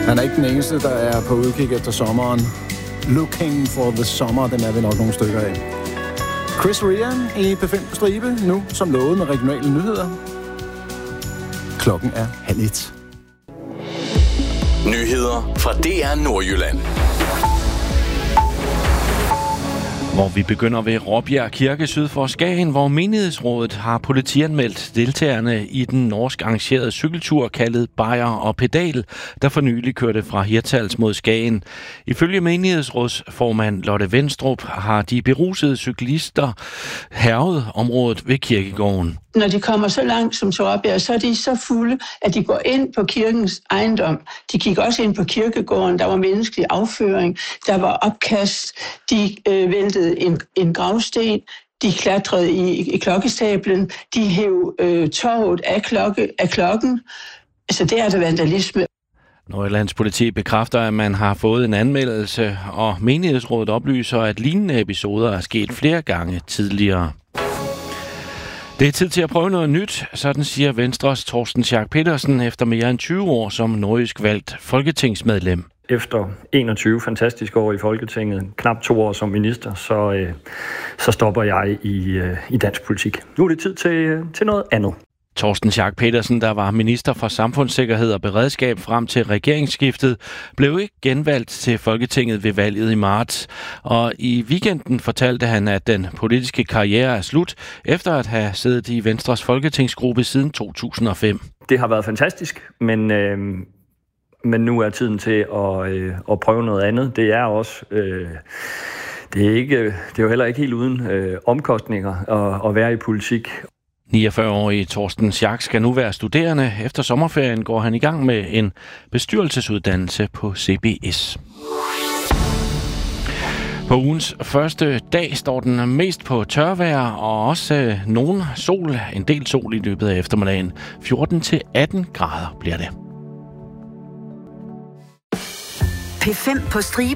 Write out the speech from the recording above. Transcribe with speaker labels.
Speaker 1: Han er ikke den eneste, der er på udkig efter sommeren. Looking for the summer, den er vi nok nogle stykker af. Chris Rea i P5 på stribe, nu som lovet med regionale nyheder. Klokken er 12:30.
Speaker 2: Nyheder fra DR Nordjylland.
Speaker 3: Hvor vi begynder ved Råbjerg Kirke syd for Skagen, hvor menighedsrådet har politianmeldt deltagerne i den norsk arrangerede cykeltur kaldet Bajer og Pedal, der for nylig kørte fra Hirtshals mod Skagen. Ifølge menighedsrådsformand Lotte Venstrup har de berusede cyklister hærget området ved kirkegården.
Speaker 4: Når de kommer så langt som til Råbjerg, så er de så fulde, at de går ind på kirkens ejendom. De gik også ind på kirkegården, der var menneskelig afføring, der var opkast, de væltede en gravsten, de klatrede i klokkestablen, de hæv torvet af klokken. Altså det er der vandalisme.
Speaker 3: Nordjyllands politi bekræfter, at man har fået en anmeldelse, og menighedsrådet oplyser, at lignende episoder er sket flere gange tidligere. Det er tid til at prøve noget nyt, sådan siger Venstres Torsten Schack Pedersen efter mere end 20 år som nordjysk valgt folketingsmedlem.
Speaker 5: Efter 21 fantastiske år i Folketinget, knap 2 år som minister, så stopper jeg i dansk politik. Nu er det tid til noget andet.
Speaker 3: Torsten Schack Pedersen, der var minister for samfundssikkerhed og beredskab frem til regeringsskiftet, blev ikke genvalgt til Folketinget ved valget i marts. Og i weekenden fortalte han, at den politiske karriere er slut, efter at have siddet i Venstres folketingsgruppe siden 2005.
Speaker 5: Det har været fantastisk, men nu er tiden til at prøve noget andet. Det er også... Det er jo heller ikke helt uden omkostninger at være i politik.
Speaker 3: 49-årige Torsten Schack skal nu være studerende. Efter sommerferien går han i gang med en bestyrelsesuddannelse på CBS. På ugens første dag står den mest på tørvejr og også en del sol i løbet af eftermiddagen. 14-18 grader bliver det.
Speaker 6: P5 på stribe.